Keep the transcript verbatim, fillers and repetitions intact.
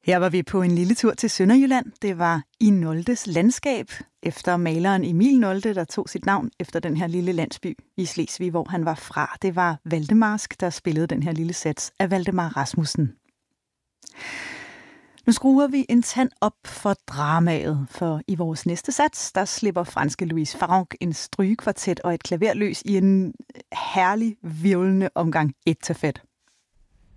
Her var vi på en lille tur til Sønderjylland. Det var i Noldes landskab, efter maleren Emil Nolde, der tog sit navn efter den her lille landsby i Slesvig, hvor han var fra. Det var Valdemarsk, der spillede den her lille sats af Valdemar Rasmussen. Nu skruer vi en tand op for dramaet, for i vores næste sats, der slipper franske Louise Farrenc en strygekvartet og et klaver løs i en herlig, virvlende omgang et-tafet.